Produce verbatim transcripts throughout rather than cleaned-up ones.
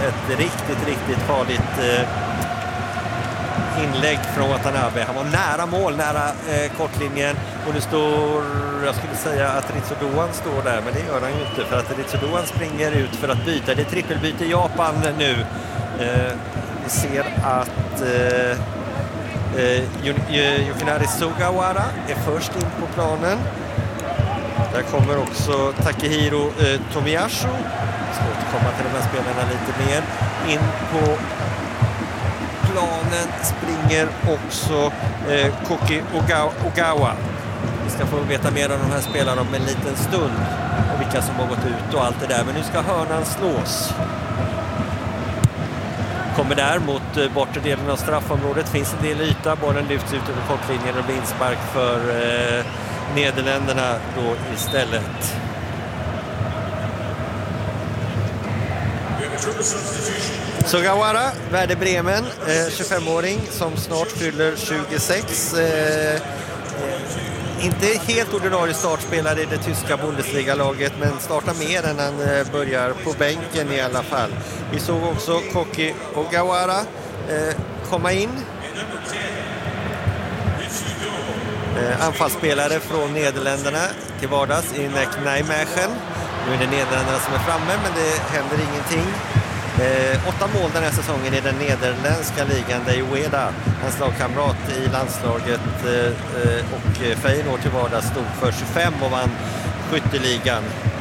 ett riktigt, riktigt farligt eh, inlägg från Watanabe. Han var nära mål, nära eh, kortlinjen. Och nu står, jag skulle säga att Ritsudoan står där, men det gör han ju inte. För att Ritsudoan springer ut för att byta. Det är trippelbyte i Japan nu. Eh, vi ser att eh, eh, Yukinari Sugawara är först in på planen. Där kommer också Takehiro eh, Tomiyasu. Jag ska återkomma till de här spelarna lite mer. In på planen springer också eh, Koki Ogawa. Ogawa. Vi ska få veta mer om de här spelarna om en liten stund. Och vilka som har gått ut och allt det där. Men nu ska hörnan slås. Kommer där mot eh, bortre delen av straffområdet. Finns en del yta. Bollen lyfts ut över kortlinjen och blir inspark för eh, Nederländerna då istället. Sugawara, Werder Bremen, eh, tjugofemåring som snart fyller tjugosex. Eh, inte helt ordinarie startspelare i det tyska Bundesliga-laget, men startar mer än han eh, börjar på bänken i alla fall. Vi såg också Koki Ogawara eh, komma in. Eh, anfallsspelare från Nederländerna till vardags i Nijmegen. Nu är det Nederländerna som är framme, men det händer ingenting. Eh, åtta mål den här säsongen i den nederländska ligan där Ueda, hans lagkamrat i landslaget eh, och Feyenoord till vardags stod för tjugofem och vann skytteligan.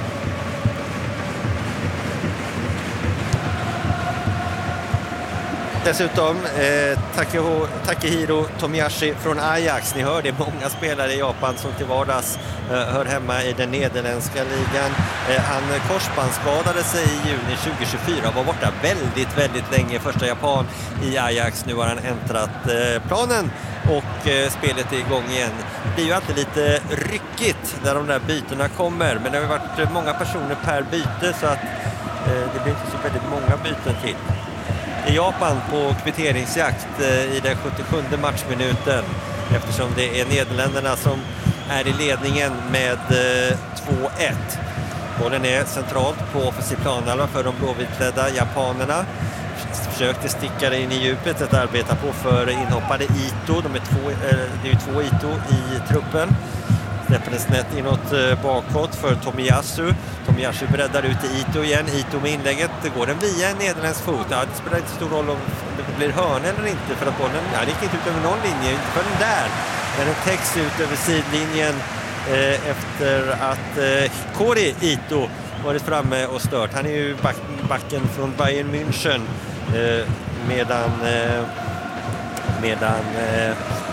Dessutom eh, Takeho, Takehiro Tomiyasu från Ajax. Ni hör, det är många spelare i Japan som till vardags eh, hör hemma i den nederländska ligan. Eh, han korsbandsskadade sig i juni tjugohundratjugofyra och var borta väldigt, väldigt länge. Första japan i Ajax. Nu har han äntrat eh, planen och eh, spelet är igång igen. Det är ju alltid lite ryckigt när de där bytena kommer. Men det har varit många personer per byte så att eh, det blir inte så väldigt många byten till. I Japan på kvitteringsjakt i den sjuttiosjunde matchminuten eftersom det är Nederländerna som är i ledningen med två ett. Bollen är centralt på offensiv planhalva för de blåvitklädda japanerna. Försökte sticka in i djupet, att arbeta på för inhoppade Ito. De är två, det är ju två Ito i truppen. Släpper den snett inåt bakåt för Tomiyasu. Tomiyasu breddar ut i Ito igen. Ito med inlägget. Det går den via en nederländsk fot. Ja, det spelar inte stor roll om det blir hörn eller inte. För att bollen, ja, det gick inte ut över någon linje. Inte för den där. Men den täcks ut över sidlinjen eh, efter att eh, Kori Ito varit framme och stört. Han är ju back, backen från Bayern München. Eh, medan... Eh, medan... Eh,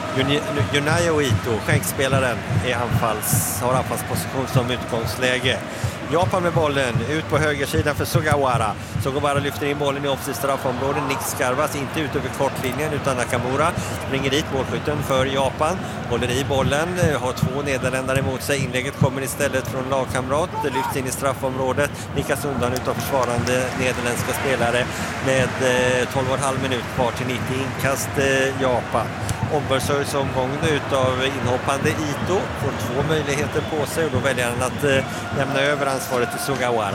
Junayo Ito, skänkspelaren, är anfalls, har anfallsposition som utgångsläge. Japan med bollen, ut på högersidan för Sugawara. Sugawara lyfter in bollen i offensivt straffområde. Nick Skarvas inte ut över kortlinjen utan Nakamura springer dit, målskytten för Japan. Håller i bollen, har två nederländare emot sig. Inlägget kommer istället från lagkamrat. Det lyfts in i straffområdet. Nickas undan utav försvarande nederländska spelare med tolv och en halv minut kvar till nittio inkast Japan. Ombörsöjs omgången utav inhoppande Ito. Får två möjligheter på sig och då väljer han att eh, lämna över ansvaret till Sugawara.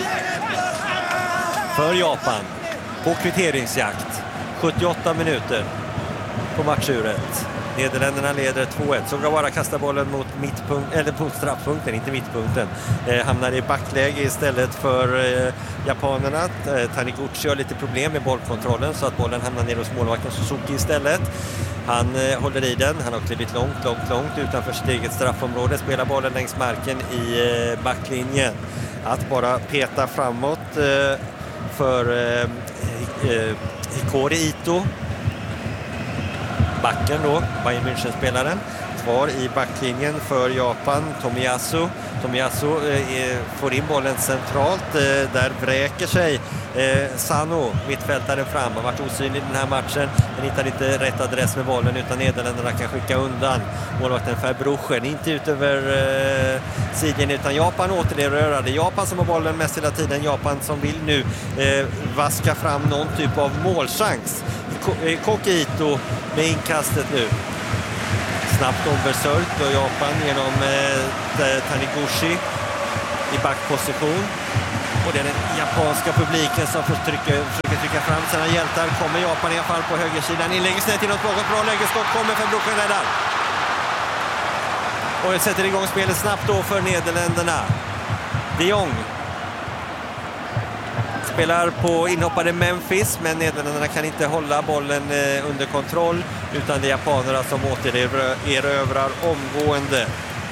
För Japan på kvitteringsjakt. sjuttioåtta minuter på matchuret. Nederländerna leder två ett. Sugawara kastar bollen mot mittpunkt, eller mot straffpunkten, inte mittpunkten. Eh, hamnar i backläge istället för eh, japanerna. Eh, Taniguchi har lite problem med bollkontrollen så att bollen hamnar ner hos målvakten Suzuki istället. Han eh, håller i den. Han har klivit långt, långt, långt utanför sitt eget straffområde. Spelar bollen längs marken i eh, backlinjen. Att bara peta framåt eh, för eh, eh, Hikori Ito. Backen då, Bayern München-spelaren. Kvar i backlinjen för Japan, Tomiyasu. Tomiyasu eh, får in bollen centralt. Eh, där vräker sig eh, Sano, mittfältaren fram. Har varit osynlig i den här matchen. Men hittar inte rätt adress med bollen utan Nederländerna kan skicka undan målvakten Verbruchen. Inte ut över eh, sidan utan Japan återerövrade. Japan som har bollen mest hela tiden. Japan som vill nu eh, vaska fram någon typ av målchans. Koki Ito med inkastet nu. Snabbt ombesörjt och Japan genom eh, Taniguchi i backposition. Och det är den japanska publiken som försöker, försöker trycka fram sina hjältar. Kommer Japan i alla fall på högersidan. Inlägger snett inåt bakom. Bra lägesskott kommer för Broken räddar. Och det sätter igång spelet snabbt då för Nederländerna. De Jong spelar på inhoppade Memphis, men Nederländerna kan inte hålla bollen eh, under kontroll, utan det är japanerna som återerövrar omgående.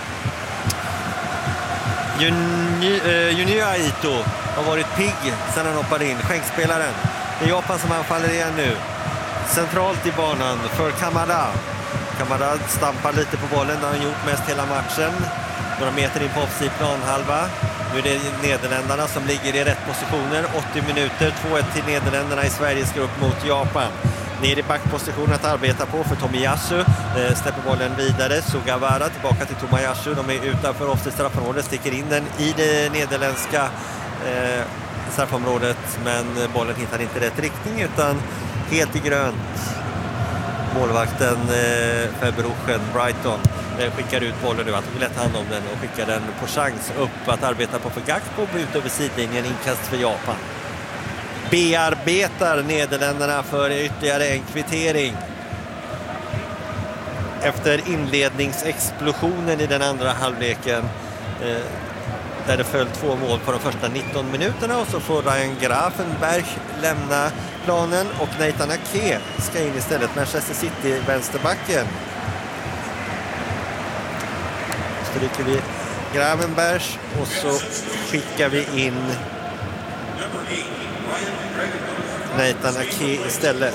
Junior Aito har varit pigg sedan han hoppade in. Skänkspelaren. Det är Japan som anfaller igen nu. Centralt i banan för Kamada. Kamada stampar lite på bollen. Det har han gjort mest hela matchen. Några meter in på offside planhalva. Nu är det Nederländerna som ligger i rätt positioner. åttio minuter. två ett till Nederländerna i Sveriges grupp mot Japan. Ner i backposition att arbeta på för Tomiyasu. Eh, släpper bollen vidare. Sugawara tillbaka till Tomiyasu. De är utanför offside straffområdet. Sticker in den i det nederländska eh, straffområdet. Men bollen hittar inte rätt riktning utan helt i grönt. Målvakten eh, Februchen Brighton eh, skickar ut bollen nu. Han tog lätt hand om den och skickar den på chans upp att arbeta på för Gakpo ut över sidlinjen. Inkast för Japan. Bearbetar Nederländerna för ytterligare en kvittering. Efter inledningsexplosionen i den andra halvleken eh, där det föll två mål på de första nitton minuterna, och så får Ryan Gravenberch lämna planen och Nathan Ake ska in istället. Manchester City vänsterbacken. Stryker vi Gravenberch och så skickar vi in Nathan Ake istället.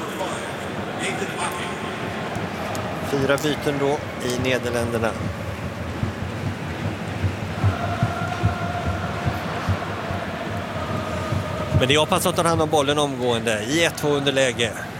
Fyra byten då i Nederländerna. Men det är Japan som tar hand om bollen omgående i ett två underläge.